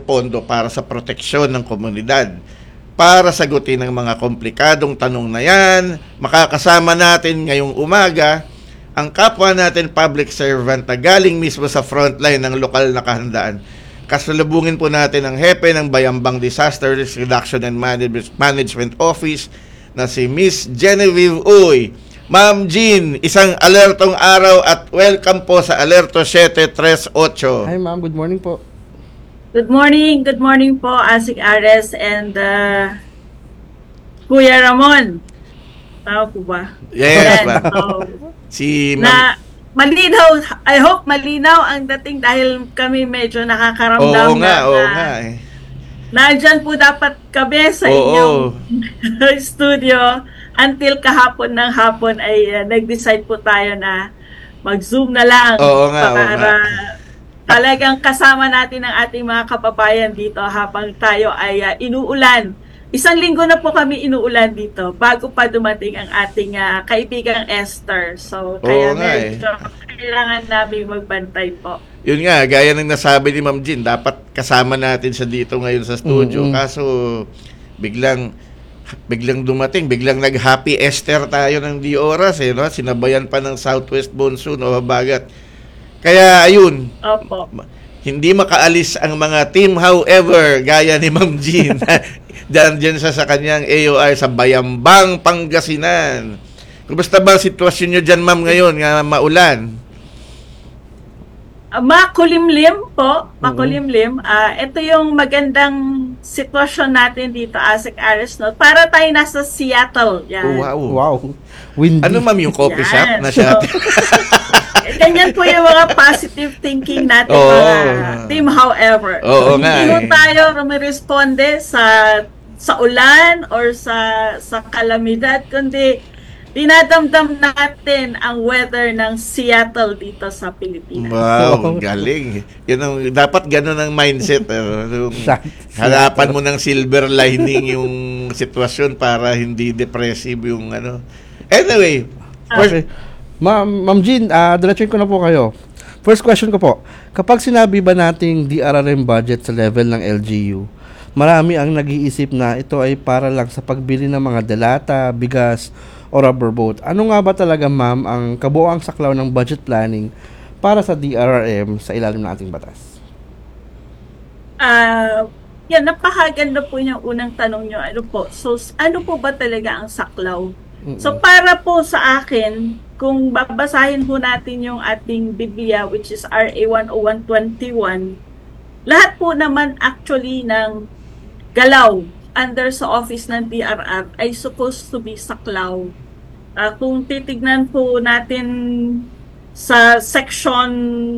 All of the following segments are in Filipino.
pondo para sa proteksyon ng komunidad. Para sagutin ang mga komplikadong tanong na yan, makakasama natin ngayong umaga ang kapwa natin public servant na galing mismo sa frontline ng lokal na kahandaan. Kasalubungin po natin ang hepe ng Bayambang Disaster Risk Reduction and Management Office na si Miss Genevieve Uy. Ma'am Jean, isang alertong araw at welcome po sa Alerto 738. Hi ma'am, good morning po. Good morning po, Asik Ares and Kuya Ramon. Tama po ba? Yes, Yan, ma'am. Si na malinaw, I hope malinaw ang dating dahil kami medyo nakakaramdam Oo nga eh. Nandyan po dapat kami sa inyong studio until kahapon ng hapon ay nag-decide po tayo na mag-zoom na lang para talagang kasama natin ang ating mga kababayan dito habang tayo ay inuulan. Isang linggo na po kami inuulan dito bago pa dumating ang ating kaibigang Esther. So, kaya medyo kailangan namin magbantay po. Yun nga, gaya ng nasabi ni Ma'am Jean, dapat kasama natin siya dito ngayon sa studio. Kaso, biglang dumating, biglang nag-happy Esther tayo ng di oras no? Sinabayan pa ng southwest monsoon o habagat. Kaya ayun, Opo. Hindi makaalis ang mga team, however, gaya ni Ma'am Jean, dyan sa kanyang AOR sa Bayambang, Pangasinan. Kumusta ba ang sitwasyon nyo dyan, Ma'am, ngayon, nga maulan? Makulimlim po, makulimlim. Ito yung magandang sitwasyon natin dito, Asik Aris, no? Para tayo nasa Seattle. Yan. Wow. Windy. Ano, Ma'am, yung coffee shop na siya? Ganyan po yung mga positive thinking natin, mga team, however. Hindi tayo rumiresponde sa ulan or sa kalamidad, kundi dinadamdam natin ang weather ng Seattle dito sa Pilipinas. Wow, galing. Yun ang, dapat ganun ang mindset. Harapan mo ng silver lining yung sitwasyon para hindi depressive yung ano. Anyway, Ma'am Jean, diretsuin ko na po kayo. First question ko po, kapag sinabi ba nating DRRM budget sa level ng LGU, marami ang nag-iisip na ito ay para lang sa pagbili ng mga delata, bigas, o rubber boat. Ano nga ba talaga, ma'am, ang kabuoang saklaw ng budget planning para sa DRRM sa ilalim ng ating batas? Yan, napakaganda po yung unang tanong nyo. Ano po? So, ano po ba talaga ang saklaw? So, para po sa akin, kung babasahin po natin yung ating Biblia, which is RA 10121, lahat po naman actually ng galaw under sa office ng DRR ay supposed to be saklaw. Kung titignan po natin sa section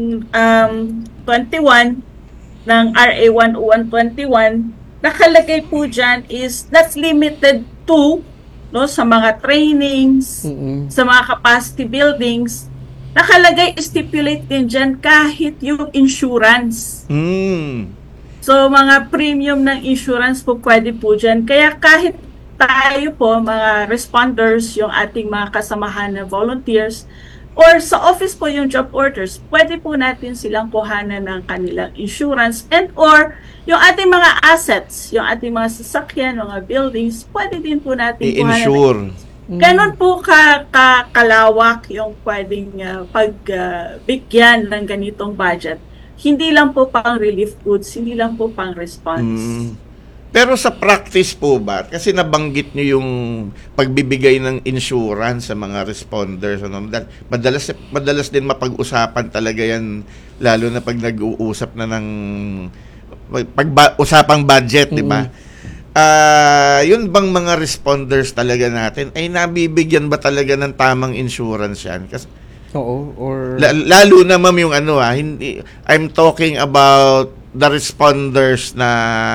21 ng RA 10121, nakalagay po dyan is that's limited to sa mga trainings, sa mga capacity buildings, nakalagay, stipulate din dyan kahit yung insurance. So, mga premium ng insurance po pwede po dyan. Kaya kahit tayo po, mga responders, yung ating mga kasamahan na volunteers, or sa office po yung job orders, pwede po natin silang kuhanan ng kanilang insurance and or yung ating mga assets, yung ating mga sasakyan, mga buildings, pwede din po natin i-insure. Ganon po kalawak yung pwedeng pagbigyan ng ganitong budget. Hindi lang po pang relief goods, hindi lang po pang response. Pero sa practice po ba, kasi nabanggit nyo yung pagbibigay ng insurance sa mga responders, madalas din mapag-usapan talaga yan, lalo na pag nag-uusap na ng usapang budget, di ba? Yun bang mga responders talaga natin ay nabibigyan ba talaga ng tamang insurance yan? Kasi lalo na, ma'am, yung hindi, I'm talking about the responders na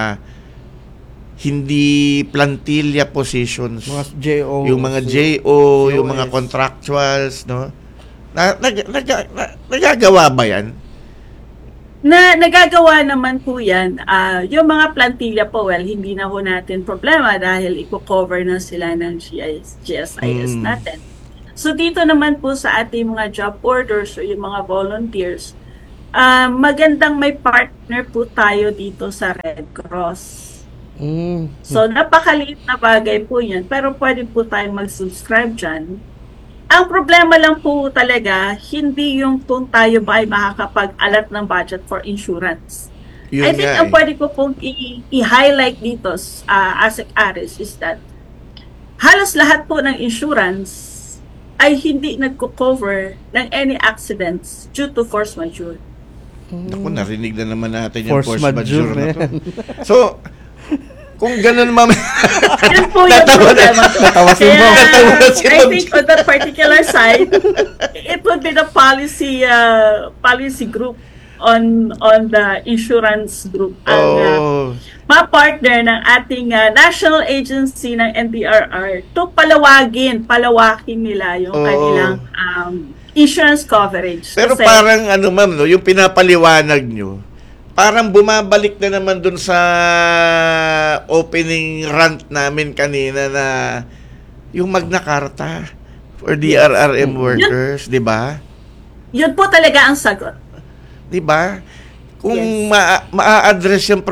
hindi plantilla positions, mga JO, yung mga JO, yung mga contractuals, no? Nagagawa ba yan? Nagagawa naman po yan. Yung mga plantilla po, hindi na ho natin problema dahil i-cover na sila ng GSIS natin. So dito naman po sa ating mga job orders o yung mga volunteers, magandang may partner po tayo dito sa Red Cross. Mm. So, napakaliit na bagay po yan, pero pwede po tayong mag-subscribe dyan. Ang problema lang po talaga, hindi yung kung tayo ba ay makakapag-alat ng budget for insurance. Yun I think nga ang pwede ko pong i-highlight dito, as Aris, is that halos lahat po ng insurance ay hindi nagko-cover ng any accidents due to force majeure. Naku, narinig na naman natin yung Force force majeure majeure na to. So, kung ganun, ma'am, Yun po yung problema ko. Natawasin mo. Kaya, Natawasin I mo. think on that particular side, it would be the policy group on the insurance group ang oh, ma-partner ng ating national agency ng NDRR to palawakin nila yung Oo. kanilang insurance coverage. pero Kasi, parang ano, ma'am, no, yung pinapaliwanag nyo, parang bumabalik na naman dun sa opening rant namin kanina na yung Magna Carta for DRRM workers, di ba? yun po talaga ang sagot. 'Di ba? Kung Yes. maa-address yung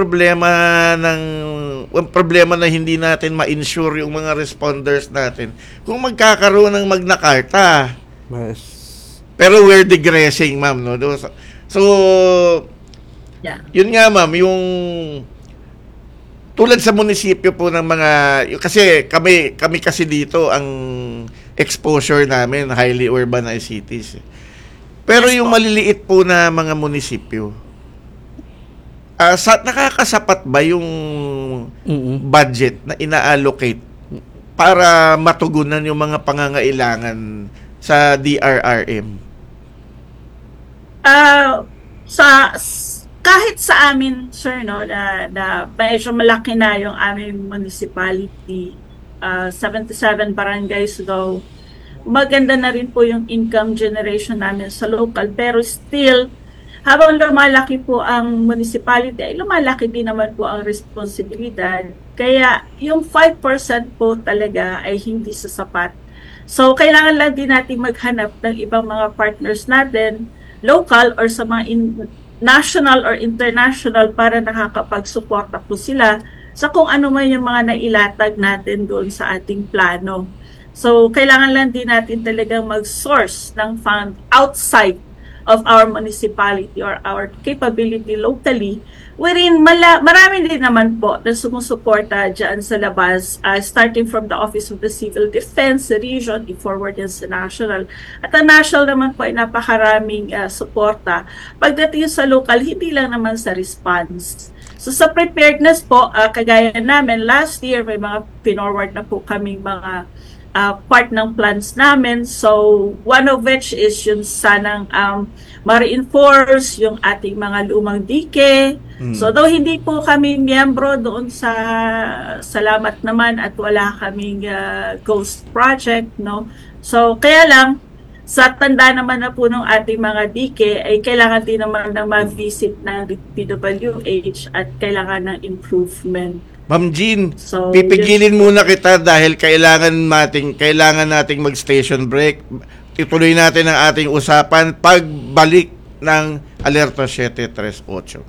problema na hindi natin ma-insure yung mga responders natin. Kung magkakaroon ng Magna Carta. Yes. Pero we're digressing, ma'am, no? So, Yeah. yun nga, ma'am, yung tulad sa munisipyo po ng mga kasi kami kasi dito ang exposure namin highly urbanized cities. Pero Yes, yung po. maliliit po na mga munisipyo, nakakasapat ba yung Mm-mm. budget na ina-allocate para matugunan yung mga pangangailangan sa DRRM? Kahit sa amin, sir, no, na medyo malaki na yung aming municipality, 77 barangays daw, maganda na rin po yung income generation namin sa local, pero still, habang lumalaki po ang municipality, ay lumalaki din naman po ang responsibilidad. Kaya yung 5% po talaga ay hindi sasapat. So, kailangan lang din natin maghanap ng ibang mga partners natin, local or sa mga national or international, para nakakapag-suporta po sila sa kung ano man yung mga nailatag natin doon sa ating plano. So, kailangan lang din natin talagang mag-source ng fund outside of our municipality or our capability locally, wherein marami din naman po na sumusuporta dyan sa labas, starting from the Office of the Civil Defense, sa region, i-forward yan sa national. At ang national naman po ay napakaraming suporta. Pagdating sa local, hindi lang naman sa response. So sa preparedness po, kagaya namin, last year may mga pinorward na po kaming mga part ng plans namin. So, one of which is yung sanang ma-reinforce yung ating mga lumang dike. So, though hindi po kami miyembro doon sa salamat naman at wala kaming ghost project, no? So, kaya lang, sa tanda naman na po ng ating mga dike, ay kailangan din naman ng mag-visit ng PWH at kailangan ng improvement. Ma'am Jean, So, pipigilin muna kita dahil kailangan nating mag-station break. Ituloy natin ang ating usapan pagbalik ng Alerto 738.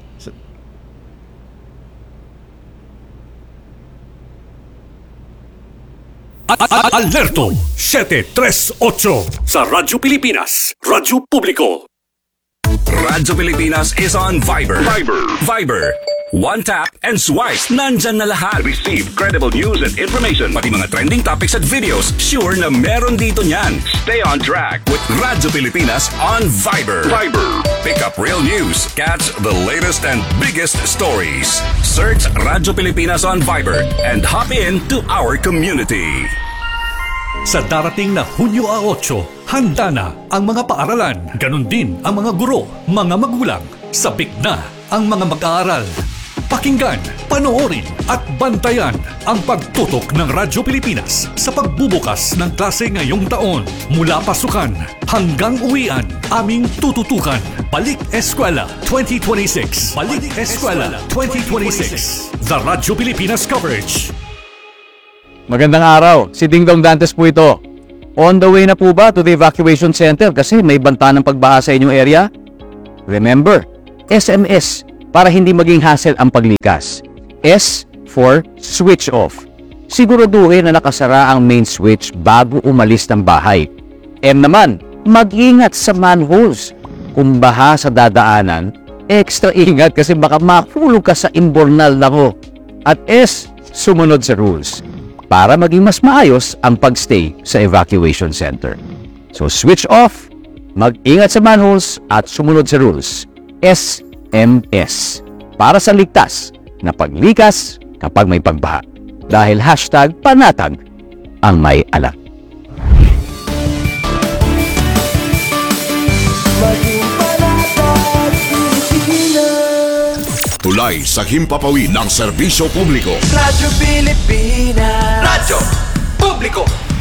Alerto 738 sa Radyo Pilipinas, Radyo Publiko. Radyo Pilipinas is on Viber. Viber. One tap and swipe. Nandyan na lahat. Receive credible news and information. Pati mga trending topics at videos. Sure na meron dito niyan. Stay on track with Radyo Pilipinas on Viber. Pick up real news. Catch the latest and biggest stories. Search Radyo Pilipinas on Viber and hop in to our community. Sa darating na Hunyo 8, handa na ang mga paaralan. Ganon din ang mga guro, mga magulang. Sabik na ang mga mag-aaral. Pakinggan, panoorin at bantayan ang pagtutok ng Radyo Pilipinas sa pagbubukas ng klase ngayong taon. Mula pasukan hanggang uwian, aming tututukan. Balik Eskwela 2026. Balik Eskwela 2026. The Radyo Pilipinas coverage. Magandang araw, si Ding Dong Dantes po ito. On the way na po ba to the evacuation center kasi may banta ng pagbaha sa inyong area? Remember, SMS para hindi maging hassle ang paglikas. S for switch off. Siguraduhin na nakasara ang main switch bago umalis ng bahay. M naman, mag-ingat sa manholes. Kung baha sa dadaanan, extra ingat kasi baka mahulog ka sa imbornal na ho. At S, sumunod sa rules para maging mas maayos ang pagstay sa evacuation center. So switch off, mag-ingat sa manholes at sumunod sa rules. SMS para sa ligtas na paglikas kapag may pagbaha. Dahil #panatag ang may alam. Tulay sa himpapawid ng serbisyo publiko. Radyo Pilipinas. Radyo Publiko.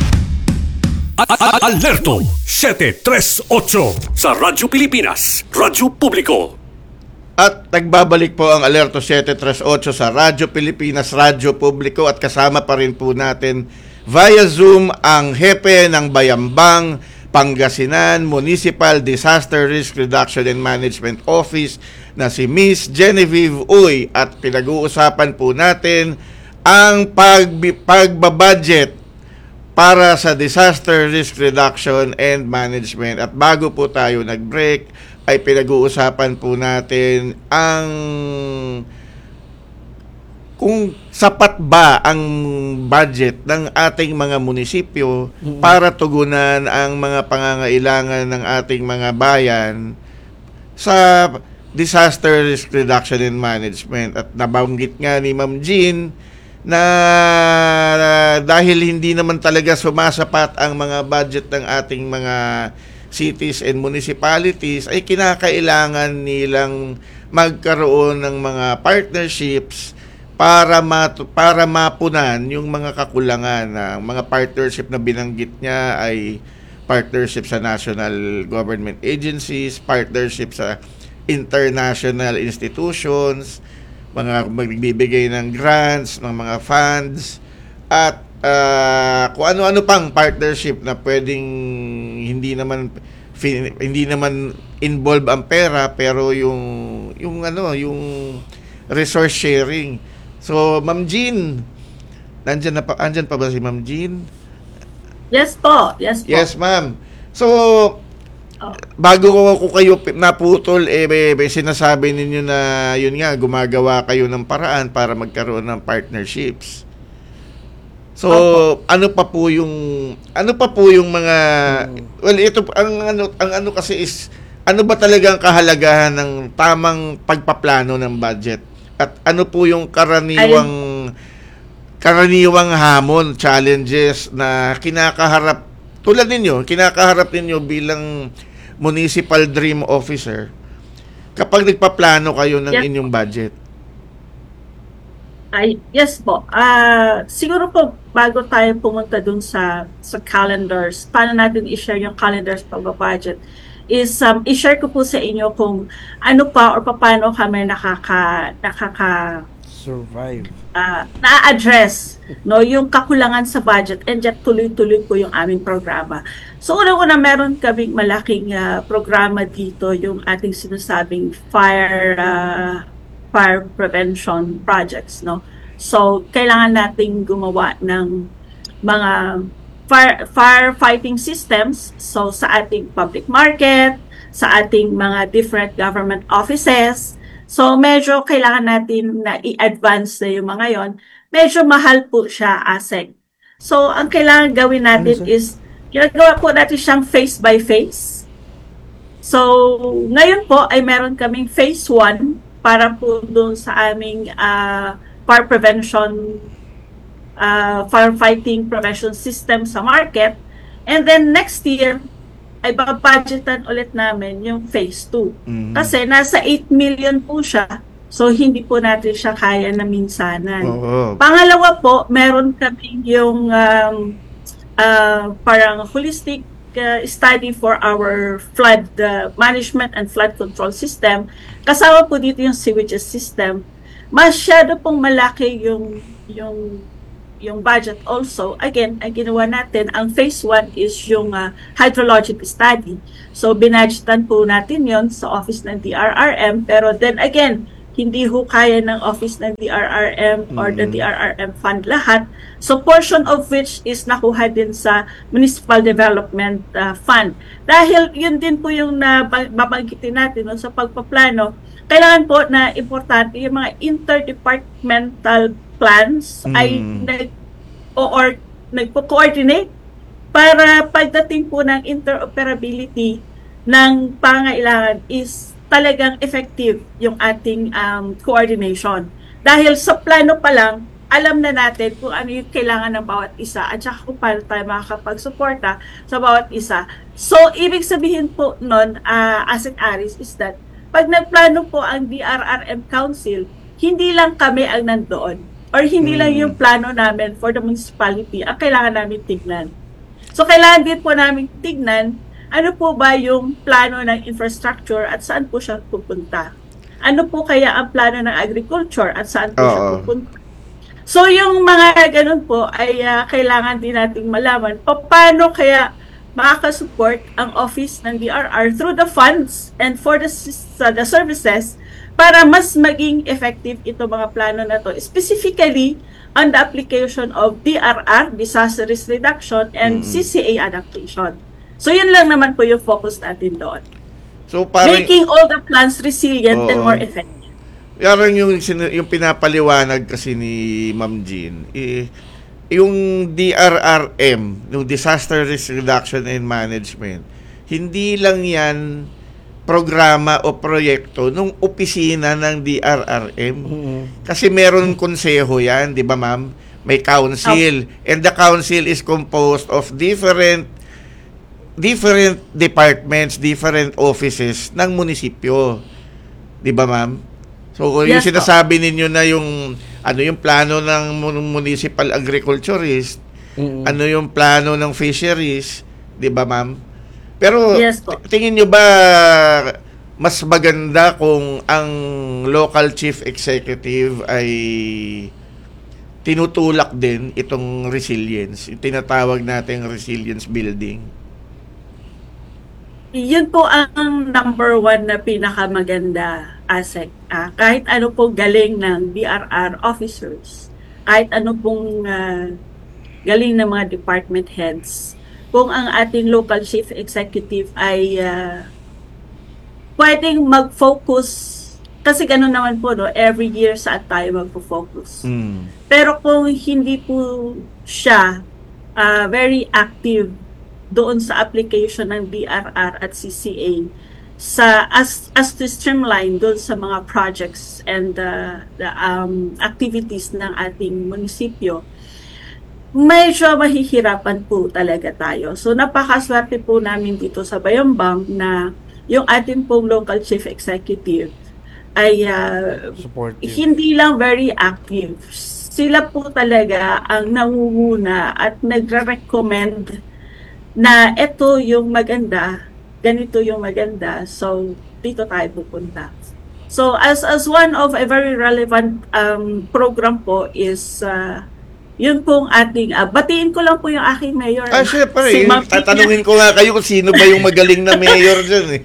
Alerto 738 sa Radyo Pilipinas, Radyo Publiko. At nagbabalik po ang Alerto 738 sa Radyo Pilipinas, Radyo Publiko, at kasama pa rin po natin via Zoom ang hepe ng Bayambang Pangasinan Municipal Disaster Risk Reduction and Management Office na si Miss Genevieve Uy, at pinag-uusapan po natin ang pagbabudget para sa Disaster Risk Reduction and Management. At bago po tayo nag-break, ay pinag-uusapan po natin ang kung sapat ba ang budget ng ating mga munisipyo para tugunan ang mga pangangailangan ng ating mga bayan sa Disaster Risk Reduction and Management. At nabanggit nga ni Ma'am Jean na dahil hindi naman talaga sumasapat ang mga budget ng ating mga cities and municipalities, ay kinakailangan nilang magkaroon ng mga partnerships para mapunan yung mga kakulangan. Ng mga partnership na binanggit niya ay partnership sa national government agencies, partnership sa international institutions, mga magbibigay ng grants, ng mga funds, at kung ano-ano pang partnership na pwedeng hindi naman involve ang pera, pero yung resource sharing. So Ma'am Jean, andyan pa ba si Ma'am Jean? Yes po. Yes, ma'am. So bago ko kayo naputol, may sinasabi ninyo na yun nga, gumagawa kayo ng paraan para magkaroon ng partnerships. So, ano pa po yung mga ito ang ano kasi is ano ba talaga ang kahalagahan ng tamang pagpaplano ng budget? At ano po yung karaniwang hamon, challenges na kinakaharap ninyo bilang municipal dream officer kapag nagpaplano kayo ng inyong budget? Yes po. Siguro po, bago tayo pumunta dun sa calendars, paano natin i-share yung calendars pag-budget, is i-share ko po sa inyo kung ano pa or paano kami survive. Na-address yung kakulangan sa budget, and yet tuloy-tuloy po yung aming programa. So unang-una, meron kaming malaking programa dito, yung ating sinasabing fire prevention projects, no? So kailangan nating gumawa ng mga firefighting systems, so sa ating public market, sa ating mga different government offices. So medyo kailangan natin na i-advance na yung mga yon. Medyo mahal po siya, ASEC. So ang kailangan gawin natin is ginagawa po natin siyang phase by phase. So ngayon po ay meron kaming phase 1 para po doon sa aming fire prevention, firefighting prevention system sa market. And then next year, ay babudgetan ulit namin yung phase 2. Kasi nasa 8 million po siya. So, hindi po natin siya kaya na minsanan. Pangalawa po, meron kaming yung parang holistic study for our flood management and flood control system. Kasama po dito yung sewages system. Masyado pong malaki yung yung budget also, again, ang ginawa natin, ang phase 1 is yung hydrologic study. So, binadgetan po natin yon sa office ng DRRM. Pero then again, hindi ho kaya ng office ng DRRM or the DRRM fund lahat. So, portion of which is nakuha din sa Municipal Development Fund. Dahil yun din po yung babanggitin natin no, sa pagpaplano, kailangan po na importante yung mga interdepartmental plans ay nagpo-coordinate para pagdating po ng interoperability ng pangailangan is talagang effective yung ating coordination. Dahil sa plano pa lang, alam na natin kung ano yung kailangan ng bawat isa at saka kung paano tayo makakapag-suporta sa bawat isa. So, ibig sabihin po nun, Asset Aris, is that pag nagplano po ang DRRM Council, hindi lang kami ang nandoon or hindi lang yung plano namin for the municipality ang kailangan namin tignan. So, kailangan din po namin tignan ano po ba yung plano ng infrastructure at saan po siya pupunta. Ano po kaya ang plano ng agriculture at saan po siya pupunta. So, yung mga ganun po ay kailangan din nating malaman paano kaya makakasupport ang office ng DRR through the funds and for the services para mas maging effective ito mga plano na to, specifically on the application of DRR, Disaster Risk Reduction, and CCA adaptation. So, yun lang naman po yung focus natin doon. So, parang, making all the plans resilient and more effective. Parang yung pinapaliwanag kasi ni Ma'am Jean, yung DRRM, yung Disaster Risk Reduction and Management, hindi lang yan programa o proyekto nung opisina ng DRRM. Kasi meron konseho yan, di ba ma'am? May council. And the council is composed of different departments, different offices ng munisipyo. Di ba ma'am? So, yung sinasabi ninyo na yung plano ng municipal agriculturist, ano yung plano ng fisheries, di ba ma'am? Pero tingin nyo ba mas maganda kung ang local chief executive ay tinutulak din itong resilience, yung tinatawag nating resilience building? Yun po ang number 1 na pinakamaganda, ASEC. Kahit ano po galing ng DRR officers, kahit ano pong galing ng mga department heads, kung ang ating local chief executive ay pwedeng mag-focus, kasi gano'n naman po, no, every year saan tayo mag-focus. Pero kung hindi po siya very active doon sa application ng DRR at CCA, as to streamline doon sa mga projects and the activities ng ating munisipyo, medyo mahihirapan po talaga tayo. So, napakaswerte po namin dito sa Bayambang na yung ating pong local chief executive ay hindi lang very active. Sila po talaga ang nangunguna at nagre-recommend na ito yung maganda, ganito yung maganda, so dito tayo pupunta. So, as one of a very relevant program po is yun pong ating, batiin ko lang po yung aking mayor. Syempre, tatanungin ko nga kayo kung sino ba yung magaling na mayor dyan.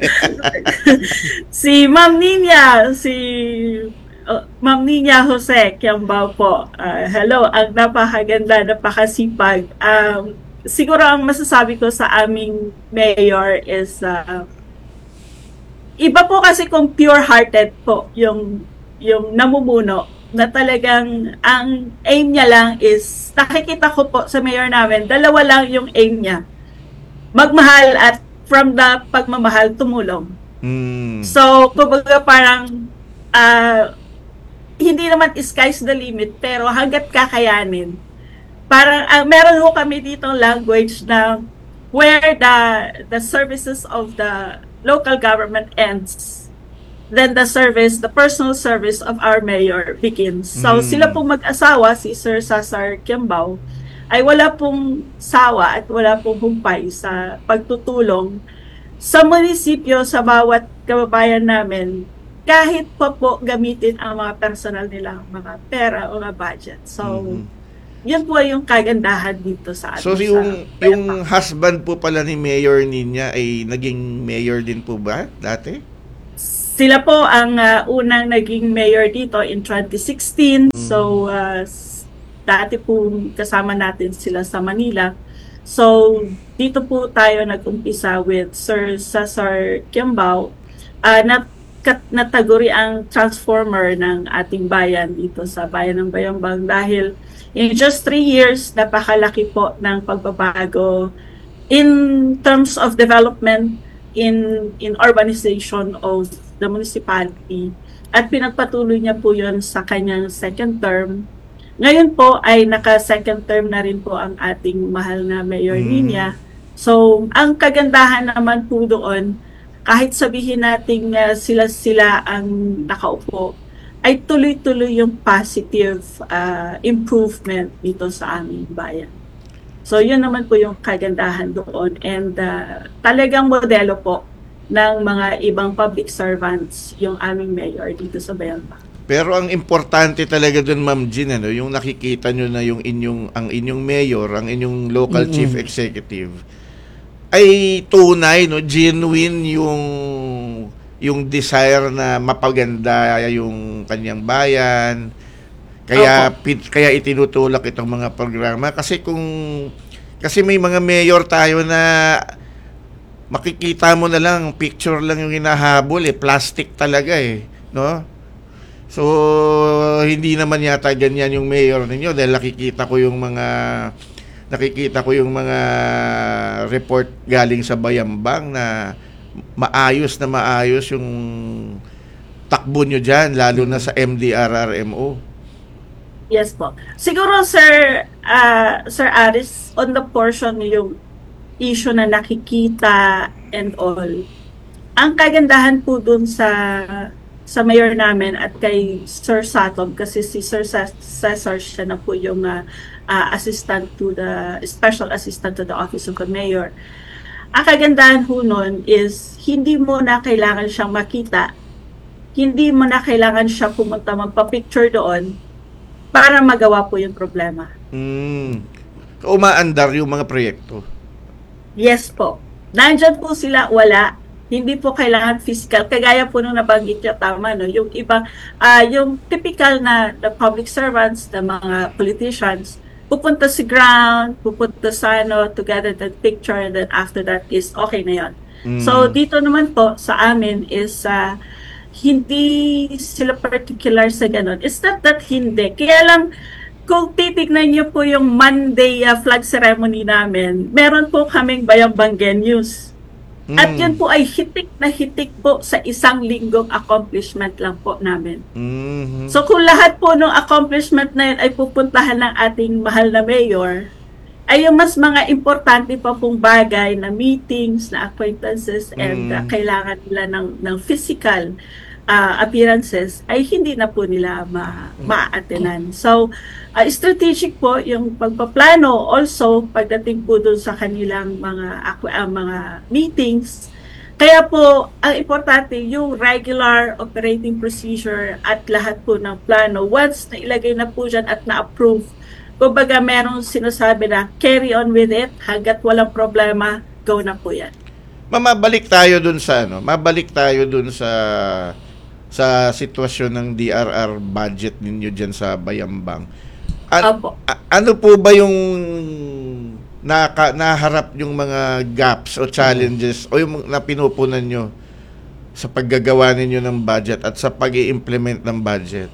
Si Ma'am Nina, Ma'am Nina Jose Kiambao po. Hello, ang napakaganda, napakasipag. Siguro ang masasabi ko sa aming mayor is, iba po kasi kung pure-hearted po yung namumuno, na talagang ang aim niya lang is, nakikita ko po sa mayor namin, dalawa lang yung aim niya. Magmahal at from the pagmamahal, tumulong. So, kumbaga parang, hindi naman sky's the limit, pero hanggat kakayanin. Parang, meron ho kami ditong language na where the services of the local government ends, then the personal service of our mayor begins. So, sila pong mag-asawa, si Sir Cesar Kiambao, ay wala pong sawa at wala pong humpay sa pagtutulong sa munisipyo, sa bawat kababayan namin, kahit pa po gamitin ang mga personal nilang mga pera o mga budget. So, yun po yung kagandahan dito sa atin. So yung husband po pala ni Mayor Nina ay naging mayor din po ba dati? Sila po ang unang naging mayor dito in 2016. So dati po kasama natin sila sa Manila. So dito po tayo nag-umpisa with Sir Cesar Kiambao. Nataguri ang transformer ng ating bayan dito sa bayan ng Bayambang dahil in just 3 years, napakalaki po ng pagbabago in terms of development in urbanization of the municipality. At pinagpatuloy niya po yun sa kanyang second term. Ngayon po ay naka-second term na rin po ang ating mahal na Mayor Nina. So, ang kagandahan naman po doon, kahit sabihin natin sila ang nakaupo, ay tuloy-tuloy yung positive improvement dito sa aming bayan. So, yun naman po yung kagandahan doon. And talagang modelo po ng mga ibang public servants yung aming mayor dito sa Bayambang. Pero ang importante talaga doon, Ma'am Jean, yung nakikita nyo na ang inyong mayor, ang inyong local chief executive, ay tunay, genuine yung desire na mapaganda yung kanyang bayan. Kaya itinutulak itong mga programa kasi may mga mayor tayo na makikita mo na lang picture lang yung hinahabol, plastic talaga, no? So hindi naman yata ganyan yung mayor ninyo dahil nakikita ko yung mga report galing sa Bayambang na maayos yung takbo nyo dyan, lalo na sa MDRRMO. Yes po. Siguro, Sir Aris, on the portion yung issue na nakikita and all, ang kagandahan po dun sa mayor namin at kay Sir Satom, kasi si Sir Cesar siya na po yung special assistant to the office of the mayor. Ang kagandahan po nun is hindi mo na kailangan siyang makita, hindi mo na kailangan siya pumunta magpa-picture doon para magawa po yung problema. Umaandar yung mga proyekto. Yes po. Nandyan po sila, wala. Hindi po kailangan physical. Kagaya po nung nabanggit niya, tama, no? Yung iba, yung typical na the public servants, the mga politicians, pupunta sa ground, pupunta sa together that picture, and then after that is okay na yun. So, dito naman po sa amin is hindi sila particular sa ganun. It's not that hindi. Kaya lang, kung titignan niyo po yung Monday flag ceremony namin, meron po kaming Bayambang News. At yun po ay hitik na hitik po sa 1 linggong accomplishment lang po namin. So kung lahat po ng accomplishment na yun ay pupuntahan ng ating mahal na mayor, ay yung mas mga importante pa pong bagay na meetings, na acquaintances, and kailangan nila ng physical appearances ay hindi na po nila ma-attenan. So, strategic po yung pagpaplano, also pagdating po doon sa kanilang mga meetings. Kaya po, ang importante yung regular operating procedure at lahat po ng plano. Once na ilagay na po dyan at na-approve, kumbaga merong sinasabi na carry on with it, hanggat walang problema, go na po yan. Mabalik tayo dun sa sitwasyon ng DRR budget ninyo dyan sa Bayambang. Ano po ba yung naharap yung mga gaps o challenges o yung na pinupunan nyo sa paggagawa ninyo ng budget at sa pag-i-implement ng budget?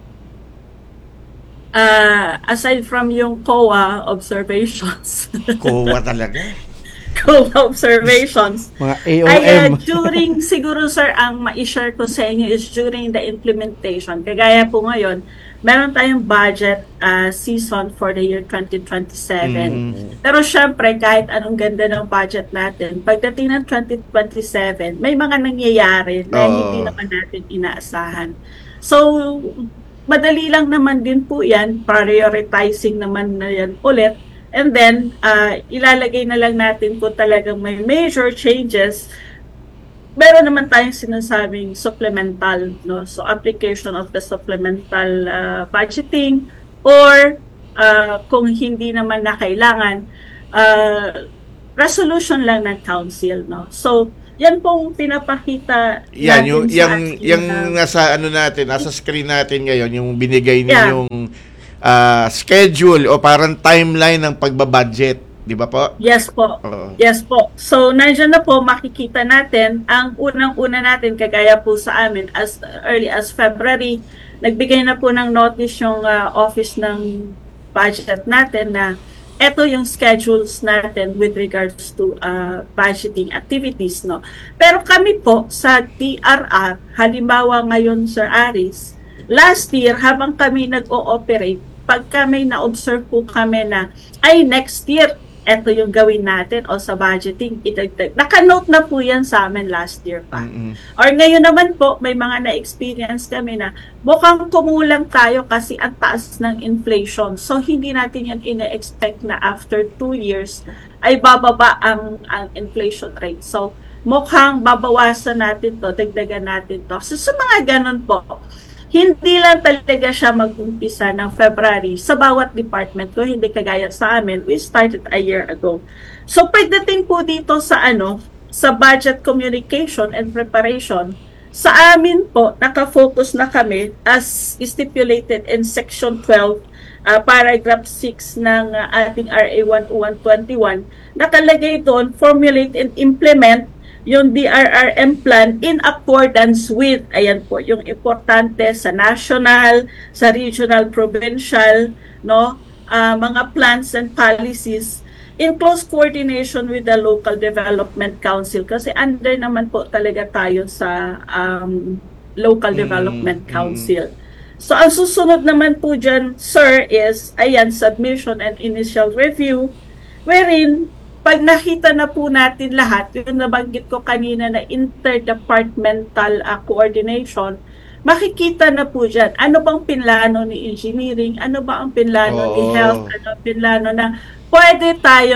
Aside from yung COA observations. COA talaga? COA observations. Mga AOM. Ay, during, siguro sir, ang ma-share ko sa inyo is during the implementation. Kagaya po ngayon, meron tayong budget season for the year 2027. Pero syempre, kahit anong ganda ng budget natin, pagdating ng 2027, may mga nangyayari na hindi naman natin inaasahan. So, madali lang naman din po yan, prioritizing naman na yan ulit. And then, ilalagay na lang natin po talagang may major changes. Meron naman tayong sinasabing supplemental, no? So, application of the supplemental budgeting or kung hindi naman na kailangan, resolution lang ng council, no? So, yan pong pinapakita Yan, natin yung, sa yung, ating, yung nasa ano natin, nasa screen natin ngayon, yung binigay Yeah. ninyong schedule o parang timeline ng pagbabudget, di ba po? Yes po. Oo. Yes po. So, nandiyan na po, makikita natin, ang unang-una natin, kagaya po sa amin, as early as February, nagbigay na po ng notice yung office ng budget natin na eto yung schedules natin with regards to budgeting activities, no? Pero kami po sa DRR, halimbawa ngayon, Sir Aris, last year, habang kami nag-ooperate, pagka may na-observe po kami na, ay next year, eto yung gawin natin o sa budgeting, idagdag. Naka-note na po yan sa amin last year pa. Or ngayon naman po, may mga na-experience kami na mukhang kumulang tayo kasi ang taas ng inflation. So, hindi natin yan ina-expect na after 2 years ay bababa ang inflation rate. So, mukhang babawasan natin to, dagdagan natin to. So, sa mga ganun po, hindi lang talaga siya mag-umpisa ng February sa bawat department ko, hindi kagaya sa amin. We started a year ago. So pagdating po dito sa sa budget communication and preparation, sa amin po, nakafocus na kami as stipulated in Section 12, paragraph 6 ng ating RA 10121, nakalagay doon, formulate and implement yung DRRM plan in accordance with, ayan po, yung importante sa national, sa regional, provincial, no, mga plans and policies in close coordination with the local development council kasi under naman po talaga tayo sa local development council. So ang susunod naman po dyan, sir, is ayan, submission and initial review, wherein pag nakita na po natin lahat, yung nabanggit ko kanina na interdepartmental coordination, makikita na po dyan, ano bang pinlano ni engineering, ano ba ang pinlano ni health, ano ang pinlano na pwede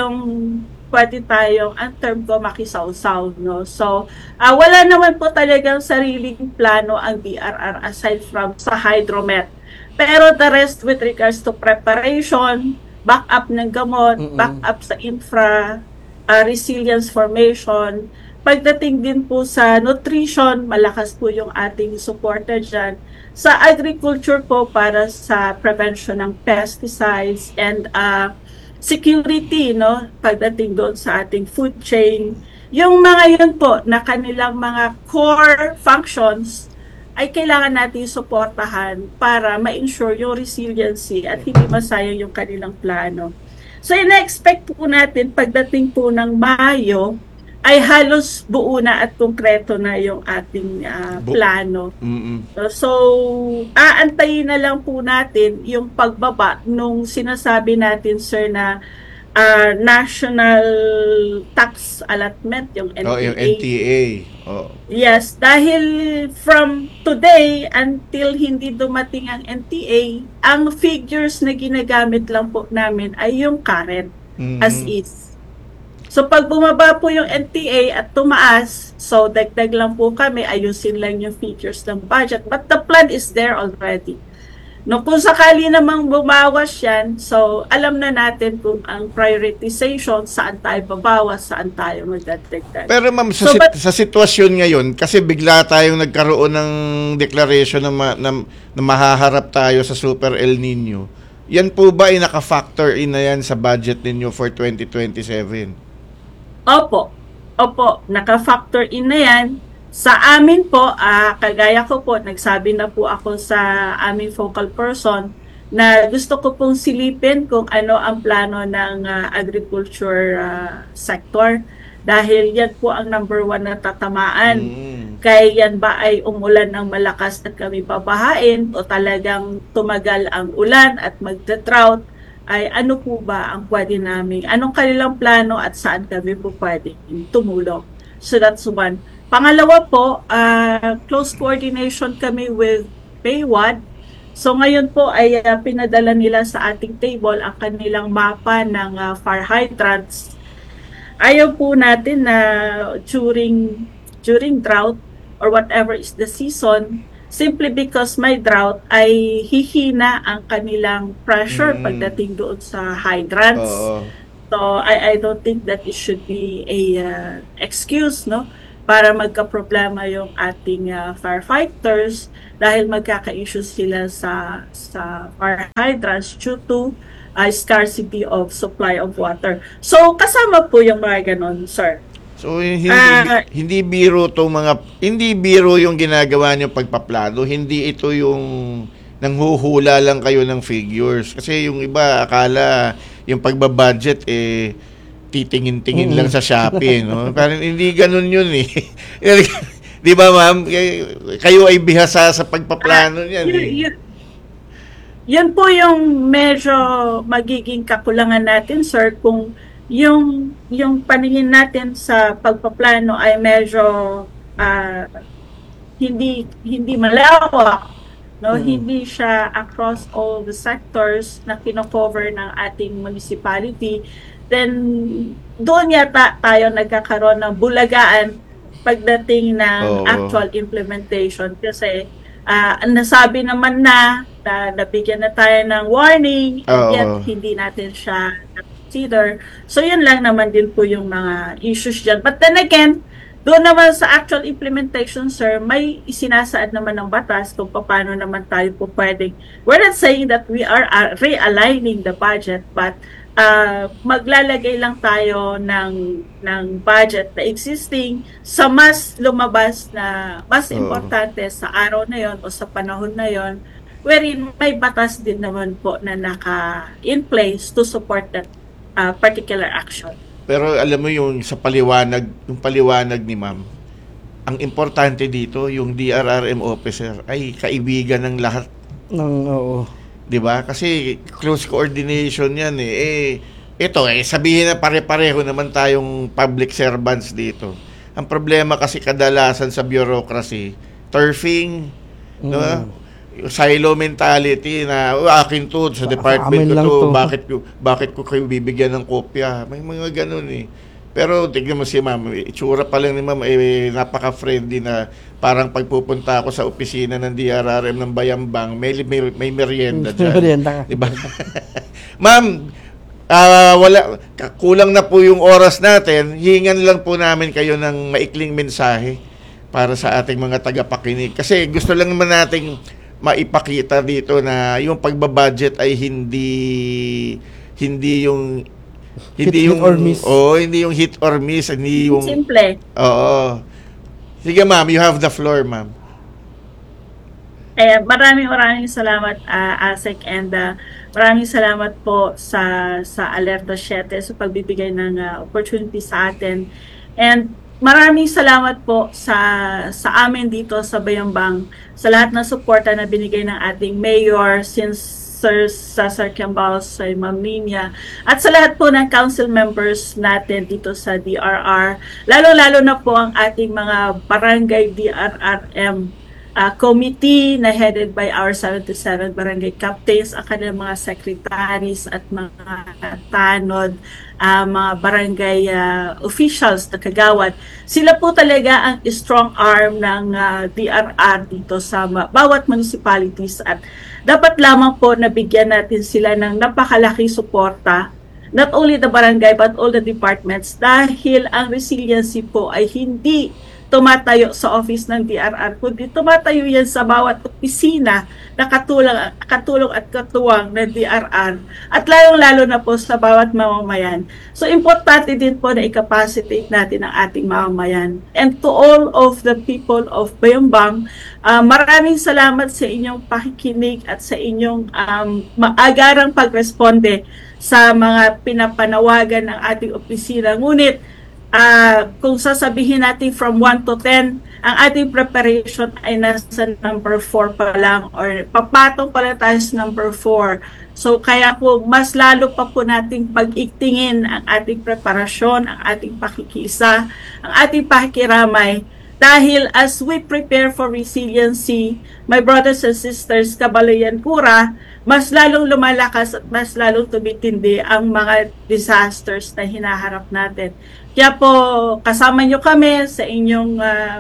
tayong, ang term ko, makisawsaw, no? So, wala naman po talagang sariling plano ang DRR aside from sa hydromet. Pero the rest with regards to preparation, backup ng gamot, backup sa infra, resilience formation. Pagdating din po sa nutrition, malakas po yung ating supporter dyan. Sa agriculture po, para sa prevention ng pesticides and security, no? Pagdating doon sa ating food chain. Yung mga yun po, na kanilang mga core functions, ay kailangan natin suportahan para ma-ensure yung resiliency at hindi masayang yung kanilang plano. So, ina-expect po natin pagdating po ng Mayo ay halos buo na at konkreto na yung ating plano. So, aantayin na lang po natin yung pagbaba nung sinasabi natin, sir, na national tax allotment, yung NTA. Oh, yung NTA. Oh. Yes, dahil from today until hindi dumating ang NTA, ang figures na ginagamit lang po namin ay yung current as is. So pag bumaba po yung NTA at tumaas, so dagdag lang po kami, ayusin lang yung figures ng budget. But the plan is there already. No, kung sakali namang bumawas yan, so alam na natin kung ang prioritization, saan tayo babawas, saan tayo magdadagdag. Pero ma'am, sa sitwasyon ngayon, kasi bigla tayong nagkaroon ng declaration na mahaharap tayo sa Super El Nino, yan po ba ay naka-factor in na yan sa budget ninyo for 2027? Opo, naka-factor in na yan. Sa amin po, kagaya ko po, nagsabi na po ako sa aming focal person na gusto ko pong silipin kung ano ang plano ng agriculture sector dahil yan po ang number 1 na tatamaan. Kaya yan ba ay umulan ng malakas at kami babahain o talagang tumagal ang ulan at magda-drought, ay ano po ba ang pwede namin, anong kanilang plano at saan kami po pwede tumulong. So that's one. Pangalawa po, close coordination kami with PayWad. So ngayon po ay pinadala nila sa ating table ang kanilang mapa ng fire hydrants. Ayaw po natin na during drought or whatever is the season, simply because may drought ay hihina ang kanilang pressure Mm. pagdating doon sa hydrants. Oo. So I don't think that it should be a excuse, no, para magka-problema yung ating firefighters dahil magkaka-issue sila sa fire hydrants due to scarcity of supply of water. So kasama po yung mga ganon, sir. So hindi Ah. hindi biro hindi biro yung ginagawa niyo pagpaplano, hindi ito yung nanghuhula lang kayo ng figures kasi yung iba akala yung pagbabudget titingin-tingin lang sa Shopee, no? Parang hindi ganoon yun eh. 'Di ba, ma'am? Kayo ay bihasa sa pagpaplano niyan eh. Yun po yung medyo magiging kakulangan natin, sir, kung yung paningin natin sa pagpaplano ay medyo hindi malawak, no? Hindi siya across all the sectors na kino-cover ng ating municipality, then doon yata tayo nagkakaroon ng bulagaan pagdating ng Oo. actual implementation kasi nasabi naman na nabigyan na tayo ng warning and Oo. yet hindi natin siya consider. So yun lang naman din po yung mga issues dyan. But then again, doon naman sa actual implementation, sir, may isinasaad naman ng batas kung paano naman tayo po pwedeng. We're not saying that we are realigning the budget, but maglalagay lang tayo ng budget na existing sa mas lumabas na mas Oo. importante sa araw na yon o sa panahon na yon, wherein may batas din naman po na naka-in place to support that particular action. Pero alam mo yung yung paliwanag ni ma'am, ang importante dito, yung DRRM officer ay kaibigan ng lahat, Oo. 'di ba? Kasi close coordination 'yan eh. Ito sabihin na pare-pareho naman tayong public servants dito. Ang problema kasi kadalasan sa bureaucracy, turfing, no? Yung silo mentality na akin to sa department amin ko lang to, to. bakit ko kayo bibigyan ng kopya? May mga ganun eh. Pero tignan mo si ma'am, itsura pa lang ni ma'am napaka-friendly na parang pagpupunta ako sa opisina ng DRRM ng Bayambang, may merienda dyan. Merienda ka. Diba? Ma'am, kulang na po yung oras natin. Hingan lang po namin kayo ng maikling mensahe para sa ating mga tagapakinig. Kasi gusto lang naman nating maipakita dito na yung pagbabudget ay hindi yung Hit or miss. hindi yung hit or miss, hindi yung Simple. Oo. Sige ma'am, you have the floor, ma'am. Maraming salamat, Asek, and maraming salamat po sa Alerto 7 sa pagbibigay ng opportunity sa atin. And maraming salamat po sa amin dito sa Bayambang, sa lahat ng suporta na binigay ng ating mayor, since Sir Cesar Kiambal, sa Ma'am Nina, at sa lahat po ng council members natin dito sa DRR, lalo-lalo na po ang ating mga barangay DRRM committee na headed by our 77 barangay captains, ang kanilang mga secretaries at mga tanod, mga barangay officials na kagawad. Sila po talaga ang strong arm ng DRR dito sa bawat municipalities at dapat lamang po nabigyan natin sila ng napakalaki suporta, not only the barangay but all the departments, dahil ang resiliency po ay hindi tumatayo sa office ng DRR, kundi tumatayo yan sa bawat opisina na katulong at katuwang ng DRR, at lalong-lalo na po sa bawat mamamayan. So, importante din po na i-capacitate natin ang ating mamamayan. And to all of the people of Bayambang, maraming salamat sa inyong pakikinig at sa inyong maagarang pagresponde sa mga pinapanawagan ng ating opisina. Ngunit, kung sasabihin natin from 1 to 10, ang ating preparation ay nasa number 4 pa lang, or papatong pala tayo sa number 4. So kaya po mas lalo pa po nating pag-iktingin ang ating preparasyon, ang ating pakikisa, ang ating pakikiramay, dahil as we prepare for resiliency, my brothers and sisters, Kabalayan Kura, mas lalong lumalakas at mas lalong tumitindi ang mga disasters na hinaharap natin. Kaya po, kasama nyo kami sa inyong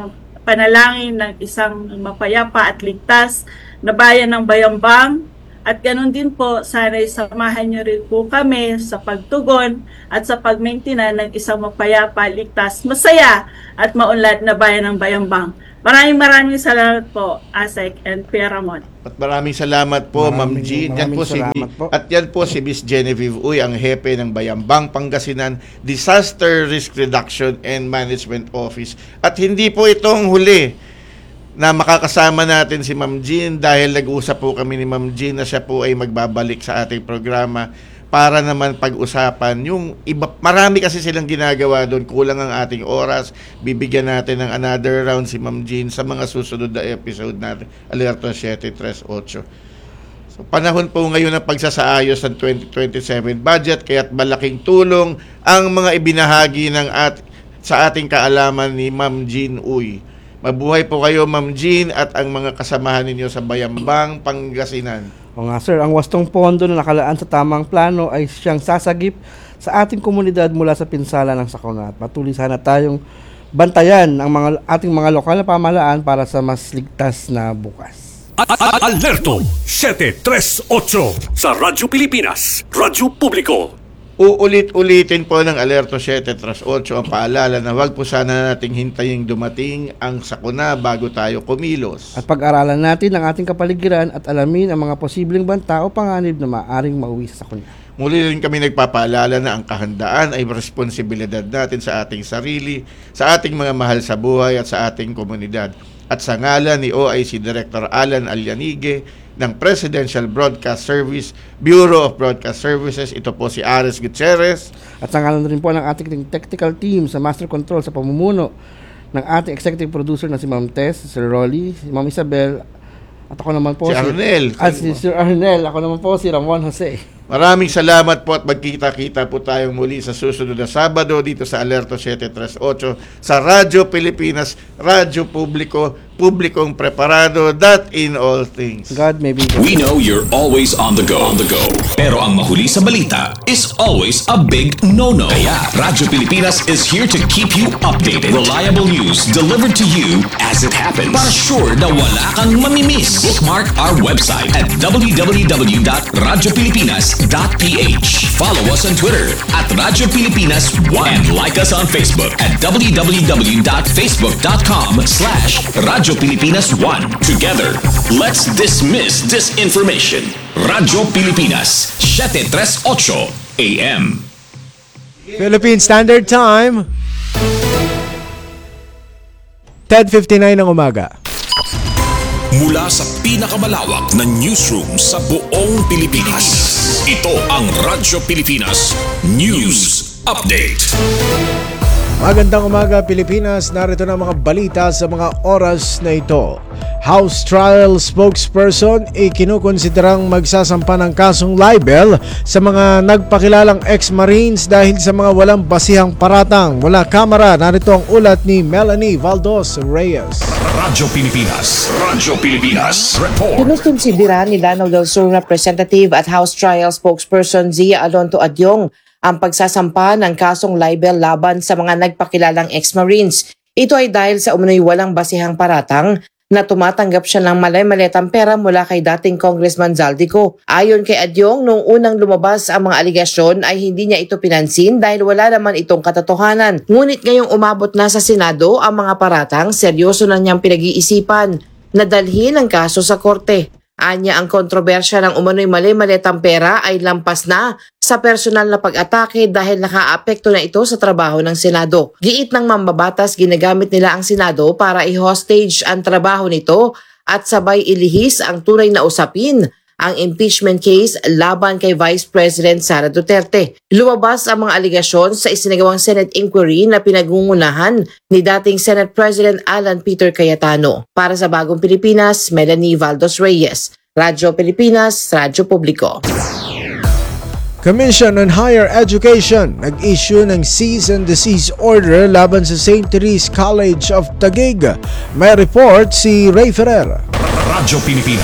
panalangin ng isang mapayapa at ligtas na bayan ng Bayambang. At ganun din po, sana'y samahan niyo rin po kami sa pagtugon at sa pagmaintinan ng isang mapayapa, ligtas, masaya at maunlad na bayan ng Bayambang. Maraming salamat po, Asek and Pieramon. At maraming salamat po, Ma'am Jean. Yan po At yan po si Miss Genevieve Uy, ang hepe ng Bayambang Pangasinan Disaster Risk Reduction and Management Office. At hindi po itong huli na makakasama natin si Ma'am Jean dahil nag-usap po kami ni Ma'am Jean na siya po ay magbabalik sa ating programa para naman pag-usapan yung iba. Marami kasi silang ginagawa doon, kulang ang ating oras. Bibigyan natin ng another round si Ma'am Jean sa mga susunod na episode natin, Alerto 738. So panahon po ngayon ng pagsasaayos ng 2027 budget, kaya't malaking tulong ang mga ibinahagi sa ating kaalaman ni Ma'am Jean Uy. Mabuhay po kayo, Ma'am Jean, at ang mga kasamahan ninyo sa Bayambang Pangasinan. O nga sir, ang wastong pondo na nakalaan sa tamang plano ay siyang sasagip sa ating komunidad mula sa pinsala ng sakuna. At patuloy sana tayong bantayan ang ating mga lokal na pamahalaan para sa mas ligtas na bukas. Alerto 738 sa Radyo Pilipinas, Radyo Publiko. Uulit-ulitin po ng Alerto 738 ang paalala na wag po sana nating hintayin dumating ang sakuna bago tayo kumilos. At pag-aralan natin ang ating kapaligiran at alamin ang mga posibleng banta o panganib na maaaring mauwi sa sakuna. Muli rin kami nagpapaalala na ang kahandaan ay responsibilidad natin sa ating sarili, sa ating mga mahal sa buhay at sa ating komunidad. At sa ngalan ni OIC Director Alan Alianige ng Presidential Broadcast Service, Bureau of Broadcast Services, ito po si Ares Gutierrez. At sa ngalan rin po ng ating technical team sa Master Control sa pamumuno ng ating executive producer na si Ma'am Tess, si Sir Rolly, si Ma'am Isabel, at ako naman po si Arnel. Si Sir Arnel, ako naman po si Ramon Jose. Maraming salamat po at magkita-kita po tayong muli sa susunod na Sabado dito sa Alerto 738 sa Radyo Pilipinas, Radyo Publiko, publikong preparado, that in all things. God may be good. We know you're always on the go. Pero ang mahuli sa balita is always a big no-no. Kaya Radyo Pilipinas is here to keep you updated. Reliable news delivered to you as it happens. Para sure na wala kang mamimiss. Bookmark our website at www.radyopilipinas.ph. Follow us on Twitter at Radyo Pilipinas 1 and like us on Facebook at www.facebook.com/Radyo Pilipinas 1. Together, let's dismiss disinformation. Radyo Pilipinas 738 AM. Philippine Standard Time 10:59 ng umaga. Mula sa pinakamalawak na newsroom sa buong Pilipinas. Ito ang Radyo Pilipinas News Update. Magandang umaga Pilipinas, narito na mga balita sa mga oras na ito. House Trial Spokesperson ikinukonsiderang magsasampa ng kasong libel sa mga nagpakilalang ex-Marines dahil sa mga walang basihang paratang. Mula kamera, narito ang ulat ni Melanie Valdos Reyes. Radyo Pilipinas Report. Kinukonsidera ni Lanao del Sur Representative at House Trial Spokesperson Zia Alonto Adyong ang pagsasampa ng kasong libel laban sa mga nagpakilalang ex-Marines. Ito ay dahil sa umunoy walang basihang paratang na tumatanggap siya ng malay-maletang pera mula kay dating Congressman Zaldico. Ayon kay Adyong, noong unang lumabas ang mga aligasyon ay hindi niya ito pinansin dahil wala naman itong katotohanan. Ngunit ngayong umabot na sa Senado ang mga paratang, seryoso na niyang pinag-iisipan na dalhin ang kaso sa korte. Anya ang kontrobersya ng umano'y mali-maletang pera ay lampas na sa personal na pag-atake dahil nakaapekto na ito sa trabaho ng Senado. Giit ng mambabatas, ginagamit nila ang Senado para i-hostage ang trabaho nito at sabay ilihis ang tunay na usapin, ang impeachment case laban kay Vice President Sara Duterte. Lumabas ang mga aligasyon sa isinagawang Senate inquiry na pinagungunahan ni dating Senate President Alan Peter Cayetano. Para sa Bagong Pilipinas, Melanie Valdos Reyes. Radyo Pilipinas, Radyo Publiko. Commission on Higher Education nag-issue ng cease and desist order laban sa St. Therese College of Taguig. May report si Ray Ferrer. Radyo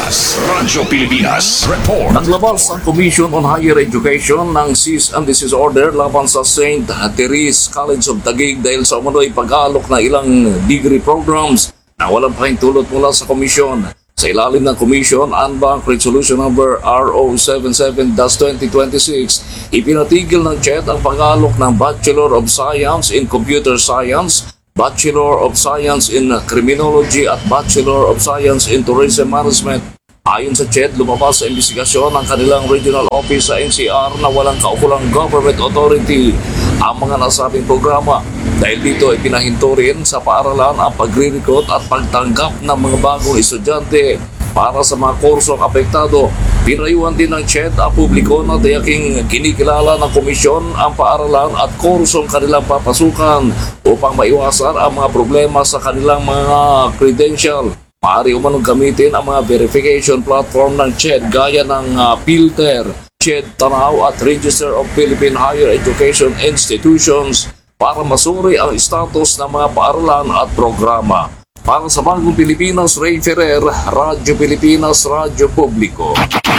Pilipinas Report. Naglabas ang Commission on Higher Education ng cease and desist order laban sa St. Therese College of Taguig dahil sa umunoy pag-aalok na ilang degree programs na walang pahintulot mula sa komisyon. Sa ilalim ng Commission on Bank Resolution Number RO77-2026, ipinatigil ng CHED ang pag-aalok ng Bachelor of Science in Computer Science, Bachelor of Science in Criminology at Bachelor of Science in Tourism Management. Ayon sa CHED, lumabas sa investigasyon ng kanilang regional office sa NCR na walang kaukulang government authority ang mga nasabing programa. Dahil dito ay pinahinto rin sa paaralan ang pagre-recruit at pagtanggap ng mga bagong estudyante para sa mga kursong apektado. Pinayuhan din ng CHED ang publiko na tiyaking kinikilala ng komisyon ang paaralan at kursong kanilang papasukan upang maiwasan ang mga problema sa kanilang mga credential. Maaari umanong gamitin ang mga verification platform ng CHED gaya ng Filter, CHED Tanaw at Register of Philippine Higher Education Institutions para masuri ang status ng mga paaralan at programa. Para sa Bagong Pilipinas, Ray Ferrer, Radyo Pilipinas, Radyo Publiko.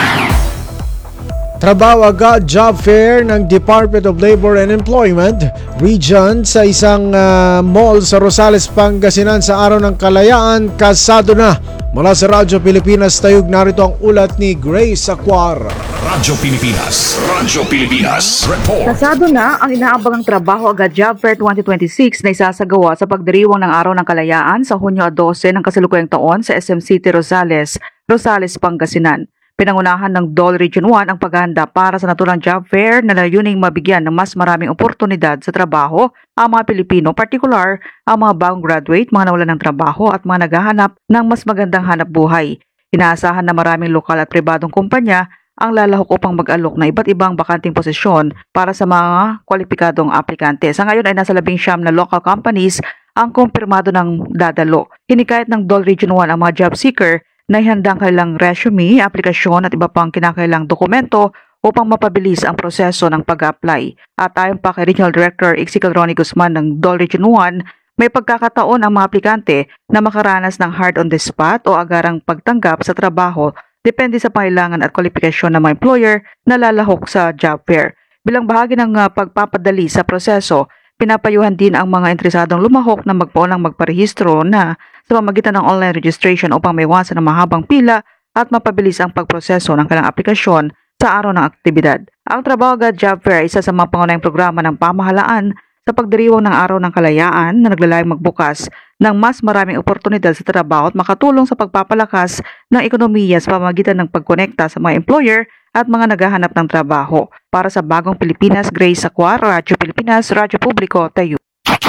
Trabaho agad job fair ng Department of Labor and Employment Region sa isang mall sa Rosales, Pangasinan sa araw ng Kalayaan. Kasado na. Mula sa Radyo Pilipinas, Tayug, narito ang ulat ni Grace Acuar. Radyo Pilipinas, Radyo Pilipinas, report. Kasado na ang inaabangang trabaho agad Job Fair 2026 na isasagawa sa pagdiriwang ng Araw ng Kalayaan sa Hunyo 12 ng kasalukuyang taon sa SM City Rosales, Pangasinan. Pinangunahan ng DOL Region 1 ang paghahanda para sa naturang job fair na layuning mabigyan ng mas maraming oportunidad sa trabaho ang mga Pilipino, partikular ang mga bagong graduate, mga nawalan ng trabaho at mga naghahanap ng mas magandang hanap buhay. Inaasahan na maraming lokal at pribadong kumpanya ang lalahok upang mag-alok na iba't ibang bakanting posisyon para sa mga kwalipikadong aplikante. Sa ngayon ay nasa 19 na local companies ang kumpirmado ng dadalo. Hinikayat ng DOL Region 1 ang mga job seeker na ihandang kailang resume, aplikasyon at iba pang kinakailang dokumento upang mapabilis ang proseso ng pag-apply. At ayon pa kay Regional Director Ixical Ronnie Guzman ng DOL Region 1, may pagkakataon ang mga aplikante na makaranas ng hard on the spot o agarang pagtanggap sa trabaho depende sa pangailangan at kwalifikasyon ng mga employer na lalahok sa job fair. Bilang bahagi ng pagpapadali sa proseso, pinapayuhan din ang mga interesadong lumahok na magpaunang magparehistro na sa pamamagitan ng online registration upang maiwasan ang mahabang pila at mapabilis ang pagproseso ng kanilang aplikasyon sa araw ng aktibidad. Ang Trabaho Agad Job Fair ay isa sa mga pangunahing programa ng pamahalaan sa pagdiriwang ng Araw ng Kalayaan na naglalayong magbukas ng mas maraming oportunidad sa trabaho at makatulong sa pagpapalakas ng ekonomiya sa pamamagitan ng pagkonekta sa mga employer at mga naghahanap ng trabaho. Para sa Bagong Pilipinas, Grace Acuar, Radyo Pilipinas, Radyo Publiko, Tayo.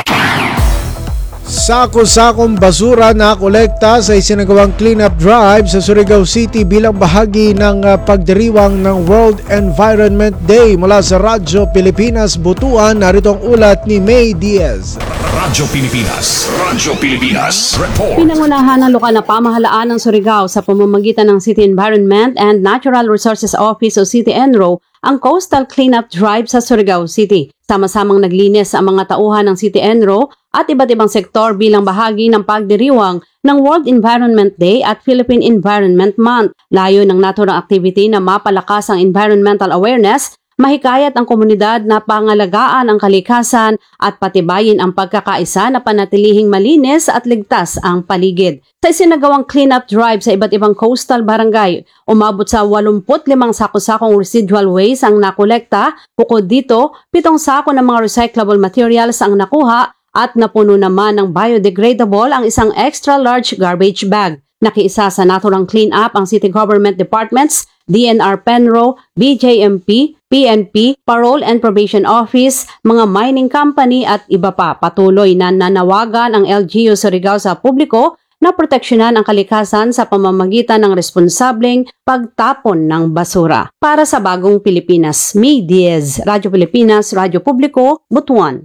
Sako-sakong basura na kolekta sa isinagawang cleanup drive sa Surigao City bilang bahagi ng pagdiriwang ng World Environment Day. Mula sa Radyo Pilipinas, Butuan, narito ang ulat ni May Diaz. Radyo Pilipinas, Radyo Pilipinas, report. Pinangunahan ng lokal na pamahalaan ng Surigao sa pamamagitan ng City Environment and Natural Resources Office o City Enro ang Coastal Cleanup Drive sa Surigao City. Sama-samang naglinis ang mga tauhan ng City Enro at iba't ibang sektor bilang bahagi ng pagdiriwang ng World Environment Day at Philippine Environment Month. Layo ng naturang activity na mapalakas ang environmental awareness, mahikayat ang komunidad na pangalagaan ang kalikasan at patibayin ang pagkakaisa na panatilihing malinis at ligtas ang paligid. Sa isinagawang cleanup drive sa iba't ibang coastal barangay, umabot sa 85 sako-sakong residual waste ang nakolekta. Bukod dito, 7 sako ng mga recyclable materials ang nakuha at napuno naman ng biodegradable ang isang extra large garbage bag. Nakiisa sa naturang clean-up ang City Government Departments, DNR Penro, BJMP, PNP, Parole and Probation Office, mga mining company at iba pa. Patuloy na nanawagan ang LGU Surigao sa publiko na proteksyonan ang kalikasan sa pamamagitan ng responsableng pagtapon ng basura. Para sa Bagong Pilipinas, May Diaz, Radyo Pilipinas, Radyo Publiko, Butuan.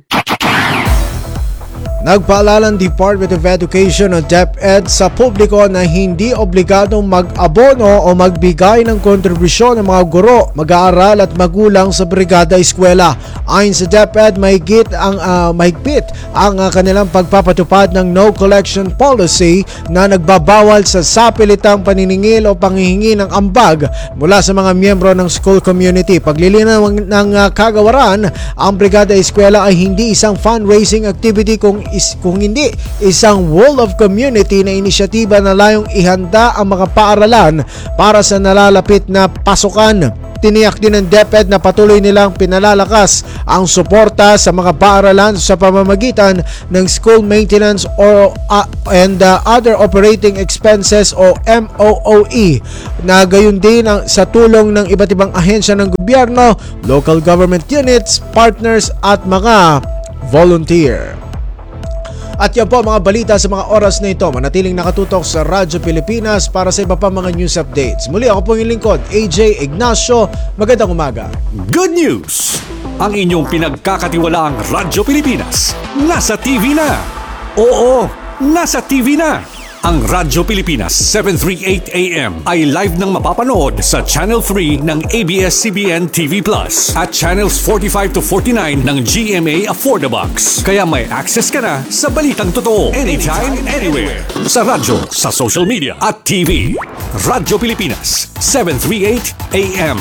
Nagpaalala ng Department of Education o DepEd sa publiko na hindi obligadong mag-abono o magbigay ng kontribusyon ng mga guro, mag-aaral at magulang sa brigada eskwela. Ayon sa DepEd, mahigpit ang kanilang pagpapatupad ng no collection policy na nagbabawal sa sapilitang paniningil o panghihingi ng ambag mula sa mga miyembro ng school community. Paglilinaw ng kagawaran, ang brigada eskwela ay hindi isang fundraising activity kung kung hindi isang wall of community na inisyatiba na layong ihanda ang mga paaralan para sa nalalapit na pasukan. Tiniyak din ng DepEd na patuloy nilang pinalalakas ang suporta sa mga paaralan sa pamamagitan ng school maintenance and other operating expenses o MOOE na gayon din sa tulong ng iba't ibang ahensya ng gobyerno, local government units, partners at mga volunteer. At yan po mga balita sa mga oras na ito. Manatiling nakatutok sa Radyo Pilipinas para sa iba pa mga news updates. Muli ako po yung lingkod, AJ Ignacio. Magandang umaga. Good news! Ang inyong pinagkakatiwalaang Radyo Pilipinas nasa TV na. Oo, nasa TV na. Ang Radyo Pilipinas 738 AM ay live nang mapapanood sa Channel 3 ng ABS-CBN TV Plus at Channels 45 to 49 ng GMA Affordabox. Kaya may access ka na sa balitang totoo anytime, anywhere. Sa radyo, sa social media at TV. Radyo Pilipinas 738 AM.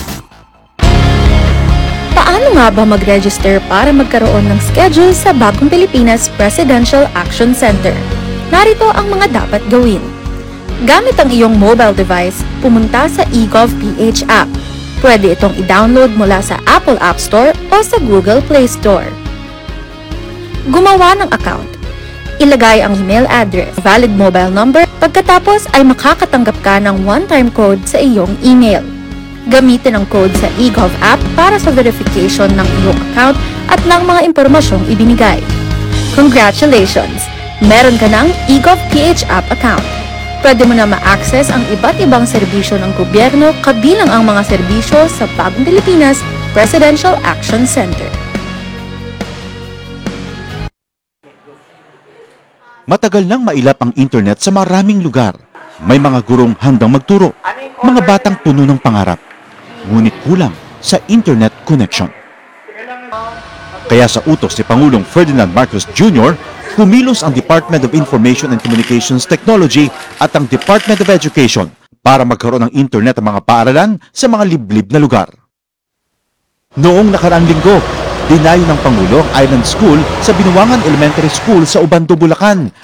Paano nga ba mag-register para magkaroon ng schedule sa Bagong Pilipinas Presidential Action Center? Narito ang mga dapat gawin. Gamit ang iyong mobile device, pumunta sa eGovPH app. Pwede itong i-download mula sa Apple App Store o sa Google Play Store. Gumawa ng account. Ilagay ang email address, valid mobile number, pagkatapos ay makakatanggap ka ng one-time code sa iyong email. Gamitin ang code sa eGov app para sa verification ng iyong account at ng mga impormasyong ibinigay. Congratulations! Meron ka ng eGovPH app account. Pwede mo na ma-access ang iba't ibang serbisyo ng gobyerno kabilang ang mga serbisyo sa Bagong Pilipinas Presidential Action Center. Matagal nang mailap ang internet sa maraming lugar. May mga gurong handang magturo, mga batang puno ng pangarap. Ngunit kulang sa internet connection. Kaya sa utos ni Pangulong Ferdinand Marcos Jr., kumilos ang Department of Information and Communications Technology at ang Department of Education para magkaroon ng internet ang mga paaralan sa mga liblib na lugar. Noong nakaraang linggo, dinayo ng Pangulo ang Island School sa Binuangan Elementary School sa Ubando, Bulacan.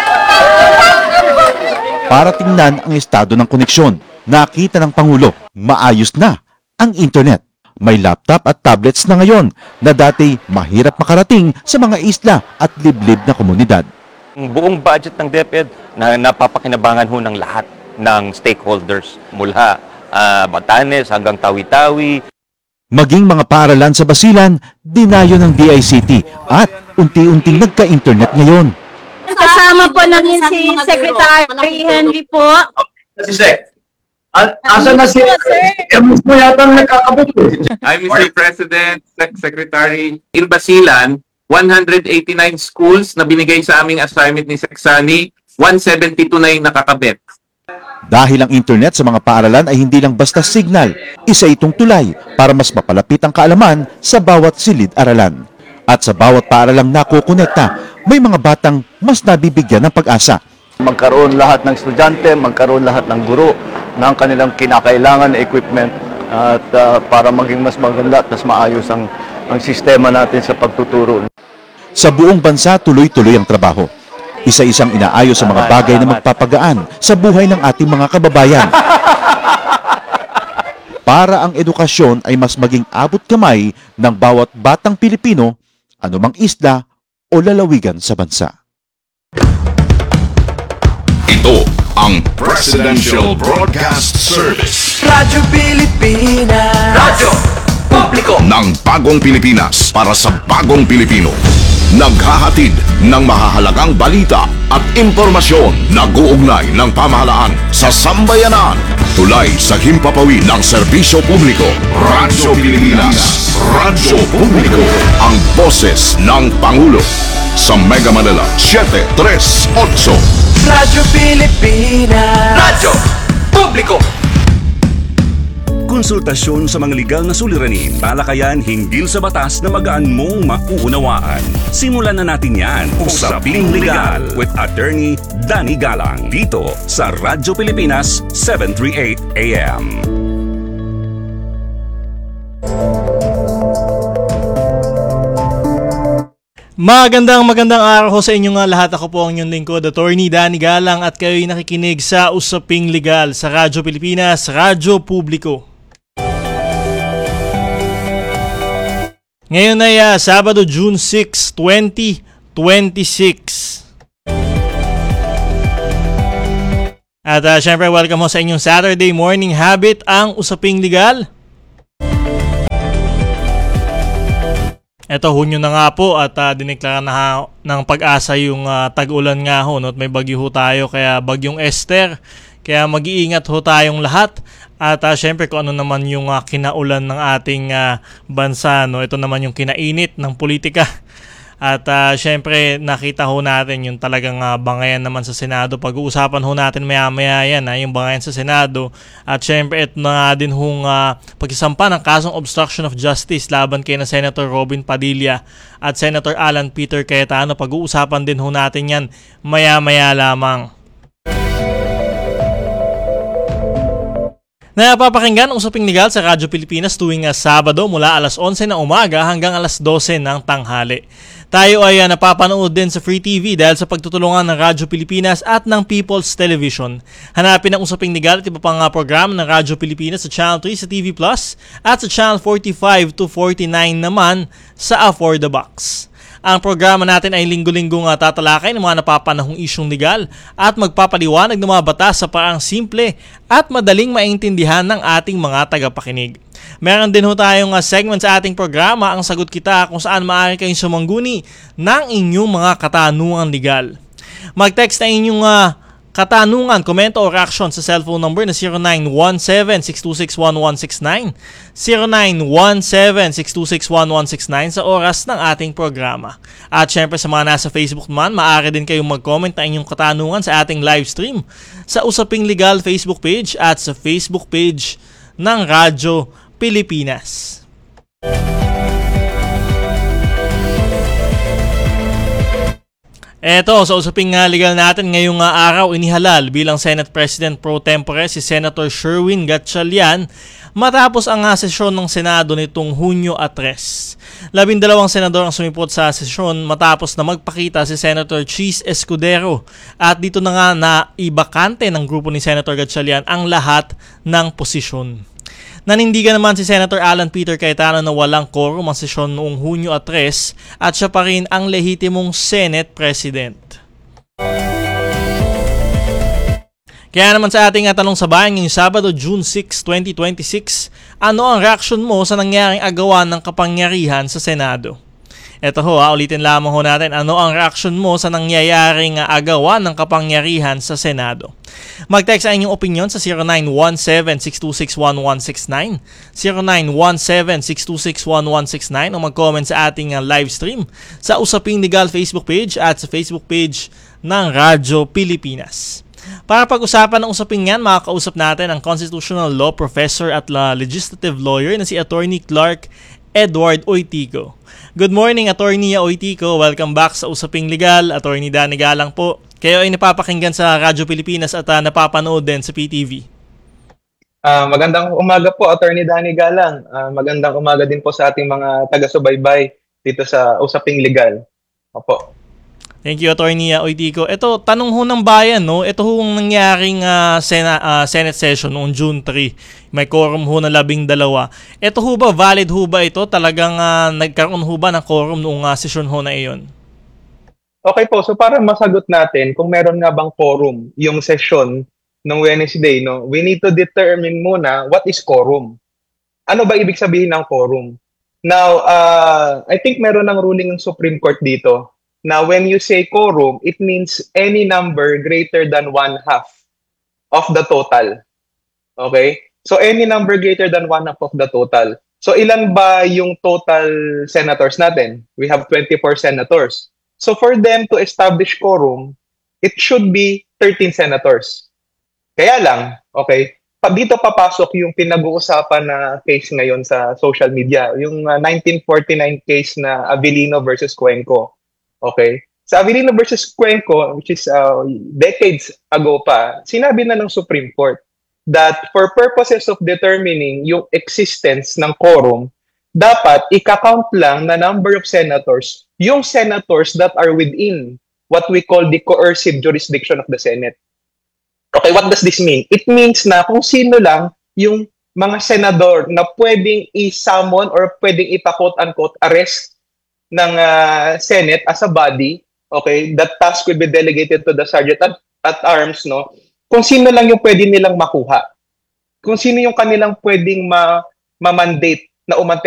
Para tingnan ang estado ng koneksyon, nakita ng Pangulo, maayos na ang internet. May laptop at tablets na ngayon na dati mahirap makarating sa mga isla at liblib na komunidad. Ang buong budget ng DepEd na napapakinabangan ho ng lahat ng stakeholders mula Batanes hanggang Tawi-Tawi. Maging mga paaralan sa Basilan, dinayo ng DICT at unti-unting nagka-internet ngayon. Kasama po namin si Secretary Henry po. Si Sec. Asan na si mo yata nakakabot. I'm Mr. President, Secretary. In Basilan, 189 schools na binigay sa aming assignment ni Seksani, 172 na yung nakakabit. Dahil ang internet sa mga paaralan ay hindi lang basta signal, isa itong tulay para mas mapalapit ang kaalaman sa bawat silid-aralan. At sa bawat paaralang nakukonekta, may mga batang mas nabibigyan ng pag-asa. Magkaroon lahat ng estudyante, magkaroon lahat ng guro ng kanilang kinakailangan na equipment at para maging mas maganda at mas maayos ang sistema natin sa pagtuturo. Sa buong bansa, tuloy-tuloy ang trabaho. Isa-isang inaayos ang mga bagay na magpapagaan sa buhay ng ating mga kababayan. Para ang edukasyon ay mas maging abot kamay ng bawat batang Pilipino, anumang isla o lalawigan sa bansa. Ito ang Presidential Broadcast Service. Radyo Pilipinas. Radyo Publiko ng Bagong Pilipinas para sa Bagong Pilipino. Naghahatid ng mahahalagang balita at impormasyon na guugnay ng pamahalaan sa sambayanan. Tulay sa himpapawid ng serbisyo publiko. Radyo Pilipinas. Radyo Publiko. Ang boses ng Pangulo. Sa Mega Manila, 738. Radyo Pilipinas. Radyo Publiko. Konsultasyon sa mga legal na suliranin, talakayan hinggil sa batas na magaan mong mauunawaan. Simulan na natin yan. Usaping Legal with Attorney Danny Galang dito sa Radyo Pilipinas 738 AM. Magandang araw ho sa inyong lahat. Ako po ang inyong lingkod, Attorney Danny Galang, at kayo'y nakikinig sa Usaping Legal sa Radyo Pilipinas, Radyo Publiko. Ngayon ay Sabado, June 6, 2026. At syempre, welcome ho sa inyong Saturday morning habit, ang Usaping Legal. Ito, Hunyo na nga po at diniklara na ng Pag-asa yung tag-ulan nga ho. No? At may bagyo ho tayo, kaya bagyong Esther. Kaya mag-iingat ho tayong lahat. At syempre kung ano naman yung kinaulan ng ating bansa. No? Ito naman yung kinainit ng politika. At syempre nakita ho natin yung talagang bangayan naman sa Senado. Pag-uusapan ho natin maya-maya yan, yung bangayan sa Senado. At syempre ito na din hong pagsasampa ng kasong obstruction of justice laban kay na Senator Robin Padilla at Senator Alan Peter Cayetano. Pag-uusapan din ho natin yan maya-maya lamang. Napapakinggan ang Usaping Legal sa Radyo Pilipinas tuwing Sabado mula alas 11 ng umaga hanggang alas 12 ng tanghali. Tayo ay napapanood din sa Free TV dahil sa pagtutulungan ng Radyo Pilipinas at ng People's Television. Hanapin ang Usaping Legal at iba pang program ng Radyo Pilipinas sa Channel 3 sa TV Plus at sa Channel 45 to 49 naman sa For the Box. Ang programa natin ay linggo-linggong tatalakay ng mga napapanahong isyong legal at magpapaliwanag ng mga batas sa paraang simple at madaling maintindihan ng ating mga tagapakinig. Meron din ho tayong segment sa ating programa, ang Sagot Kita, kung saan maaari kayong sumangguni ng inyong mga katanungang legal. Mag-text na inyong katanungan, komento o reaction sa cellphone number na 0917-626-1169, 0917-626-1169 sa oras ng ating programa. At syempre sa mga nasa Facebook naman, maaari din kayong mag-comment na inyong katanungan sa ating live stream sa Usaping Legal Facebook page at sa Facebook page ng Radyo Pilipinas. Eto, sa Usaping Legal natin ngayong araw, inihalal bilang Senate President Pro Tempore si Senator Sherwin Gatchalian matapos ang sesyon ng Senado nitong Hunyo 3. 12 senador ang sumipot sa sesyon matapos na magpakita si Senator Cheese Escudero at dito na nga na ibakante ng grupo ni Senator Gatchalian ang lahat ng posisyon. Nanindigan naman si Senator Alan Peter Cayetano na walang quorum ang sesyon noong Hunyo 3 at siya pa rin ang lehitimong Senate President. Kaya naman sa ating tanong sa bayan ngayong Sabado, June 6, 2026, ano ang reaksyon mo sa nangyaring agawan ng kapangyarihan sa Senado? Eto ho, ulitin lamang ho natin, ano ang reaksyon mo sa nangyayaring agawan ng kapangyarihan sa Senado? Mag-text ang inyong opinion sa 0917-626-1169, 0917-626-1169 o mag-comment sa ating live stream sa Usaping Legal Facebook page at sa Facebook page ng Radyo Pilipinas. Para pag-usapan ng usaping yan, makakausap natin ang Constitutional Law Professor at Legislative Lawyer na si Attorney Clark Edward Oitico. Good morning, Attorney Oitico. Welcome back sa Usaping Legal. Attorney Danny Galang po. Kayo ay napapakinggan sa Radyo Pilipinas at napapanood din sa PTV. Magandang umaga po, Attorney Danny Galang. Magandang umaga din po sa ating mga taga-subaybay dito sa Usaping Legal. Opo. Thank you, Attorney Oitico. Ito, tanong ho ng bayan, no? Ito ho ang nangyaring Senate session noong June 3. May quorum ho na 12. Ito ho ba, valid ho ba ito? Talagang nagkaroon ho ba ng quorum noong session ho na iyon? Okay po, so para masagot natin kung meron nga bang quorum yung session ng Wednesday, no? We need to determine muna what is quorum. Ano ba ibig sabihin ng quorum? Now, I think meron ng ruling ng Supreme Court dito. Now, when you say quorum, it means any number greater than 1/2 of the total. Okay? So, any number greater than 1/2 of the total. So, ilan ba yung total senators natin? We have 24 senators. So, for them to establish quorum, it should be 13 senators. Kaya lang, okay, dito papasok yung pinag-uusapan na case ngayon sa social media, yung 1949 case na Avellino versus Cuenco. Okay? Sa Avellino versus Cuenco, which is decades ago pa, sinabi na ng Supreme Court that for purposes of determining yung existence ng quorum, dapat ika-count lang na number of senators yung senators that are within what we call the coercive jurisdiction of the Senate. Okay, what does this mean? It means na kung sino lang yung mga senador na pwedeng i-summon or pwedeng ipa-quote-unquote arrest ng Senate as a body, okay, that task will be delegated to the Sergeant at Arms, no? Kung sino lang yung pwede nilang makuha. Kung sino yung kanilang pwedeng ma-mandate na umante